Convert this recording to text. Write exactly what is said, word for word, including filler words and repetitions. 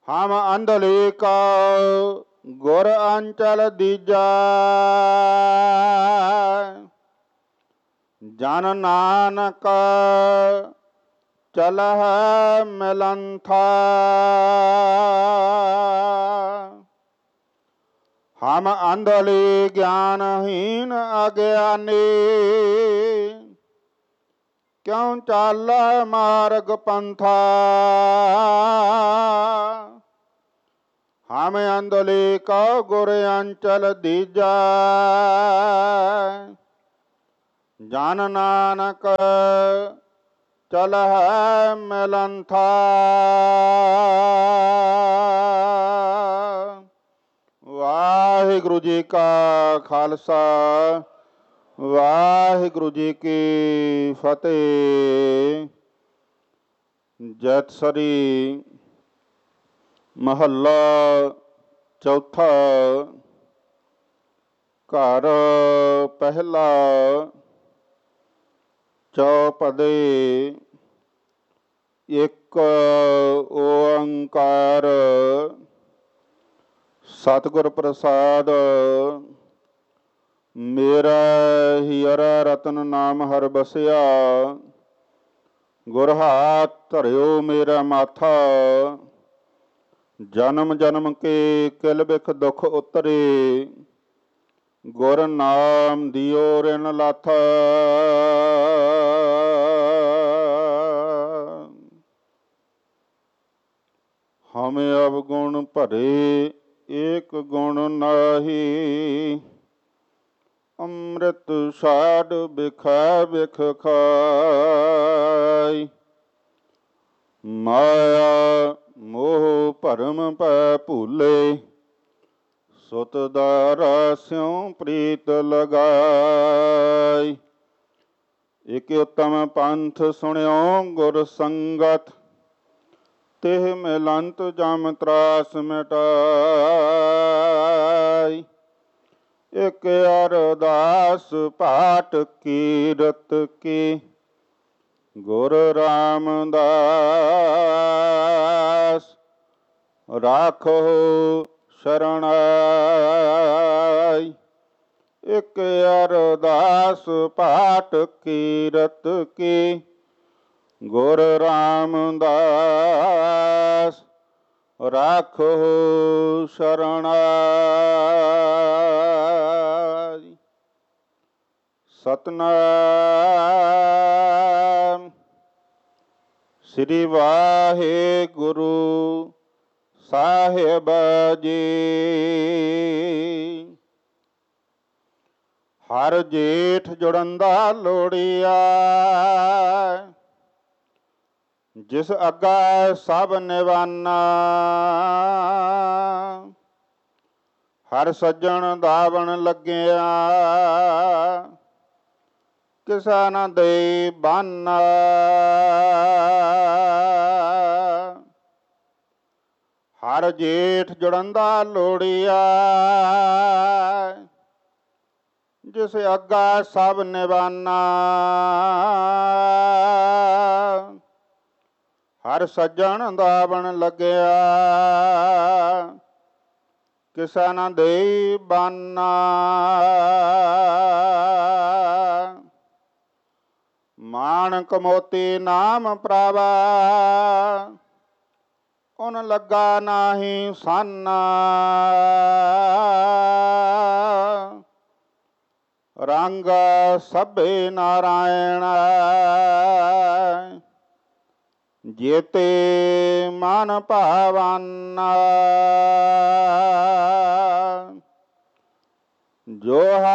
ਹਮ ਅੰਧਲੀ Q ਗੁਰ ਅੰਚਲ ਦੀਜਾ। ਜਨ ਨਾਨਕ ਚਲਹਿ ਮਿਲੰਥਾ। ਹਮ ਅੰਧਲੀ ਗਿਆਨਹੀਨ ਅਗਿਆਨੀ। ਕਿਉ ਚਾਲੈ ਮਾਰਗ ਪੰਥਾ। ਹਮ ਅੰਧਲੀ ਕਉ ਗੁਰ ਅੰਚਲ ਦੀਜਾ। ਜਨ ਨਾਨਕ ਚਲਹਿ ਮਿਲੰਥਾ। ਵਾਹਿਗੁਰੂ ਜੀ ਕਾ ਖਾਲਸਾ ਵਾਹਿਗੁਰੂ ਜੀ ਕੀ ਫਤਿਹ। ਜੈਤਸਰੀ ਮਹੱਲਾ ਚੌਥਾ। ਘਰ ਪਹਿਲਾ ਚੌਪਦੇ। ਇੱਕ ਓੰਕਾਰ ਸਤਿਗੁਰ ਪ੍ਰਸਾਦ। ਮੇਰਾ ਹੀਰਾ ਰਤਨ ਨਾਮ ਹਰਿ ਬਸਿਆ। ਗੁਰ ਹਾਥ ਧਰਿਓ ਮੇਰਾ ਮਾਥਾ। ਜਨਮ ਜਨਮ ਕੇ ਕਿਲ ਬਿਖ ਦੁਖ ਉਤਰੇ। ਗੁਰ ਨਾਮ ਦਿਓ ਰਿਣ ਲਾਥਾ। ਹਮ ਅਵਗੁਣ ਭਰੇ ਏਕ ਗੁਣ ਨਾਹੀ। ਅੰਮ੍ਰਿਤ ਸਾਧ ਬਿਖੈ ਬਿਖ ਖਾਇ। ਮਾਇਆ ਮੋਹ ਭਰਮ ਪੈ ਭੂਲੇ। ਸੁਤ ਦਾਰਾ ਸਿਉ ਪ੍ਰੀਤ ਲਗਾਇ। ਇਕ ਉਤਮ ਪੰਥ ਸੁਣਿਓ ਗੁਰ ਸੰਗਤ। ਤਿਹ ਮਿਲੰਤ ਜਮ ਤਰਾਸ ਮਿਟਾਈ। ਇਕ ਅਰਦਾਸ ਪਾਠ ਕੀਰਤ ਕੀ। ਗੁਰ ਰਾਮਦਾਸ ਰਾਖੋ ਸ਼ਰਣਾਈ। ਇਕ ਅਰਦਾਸ ਪਾਠ ਕੀਰਤ ਕੀ। ਗੁਰ ਰਾਮਦਾਸ ਰਾਖੋ ਸ਼ਰਣਾਈ। ਸਤਿਨਾਮ ਸ੍ਰੀ ਵਾਹਿਗੁਰੂ ਸਾਹਿਬ ਜੀ। ਹਰ ਜੇਠ ਜੁੜੰਦਾ ਲੋੜੀਆ। ਜਿਸ ਅੱਗਾ ਸਭ ਨਿਵਾਨਾ। ਹਰ ਸੱਜਣ ਦਾਵਣ ਲੱਗਿਆ। ਕਿਸਾ ਨ ਦੇ ਬਾਨਾ। ਹਰ ਜੇਠ ਜੁੜੰਦਾ ਲੋੜੀਆ। ਜਿਸ ਅੱਗਾ ਸਭ ਨਿਵਾਨਾ। ਹਰ ਸੱਜਣ ਦਾਵਣ ਲੱਗਿਆ। ਕਿਸਾ ਨ ਦੇ ਬਾਨਾ। ਮਾਣਕ ਮੋਤੀ ਨਾਮ ਪ੍ਰਭਾ। ਉਨ ਲੱਗਾ ਨਾਹੀ ਸਾਨਾ। ਰੰਗ ਸਭੇ ਨਾਰਾਇਣ। ਜੇਤੇ ਮਨ ਭਾਵਨਾ। ਜੋ